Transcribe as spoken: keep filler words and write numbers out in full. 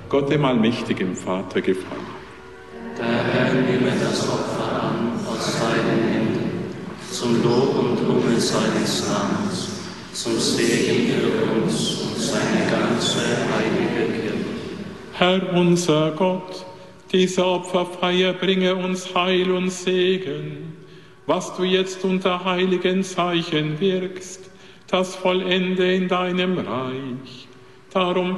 Gott dem allmächtigen Vater gefallen. Der Herr nehme das Opfer an aus deinen Händen, zum Lob und Ruhme seines Namens, zum Segen für uns und seine ganze heilige Kirche. Herr unser Gott, diese Opferfeier bringe uns Heil und Segen. Was du jetzt unter heiligen Zeichen wirkst, das vollende in deinem Reich. Darum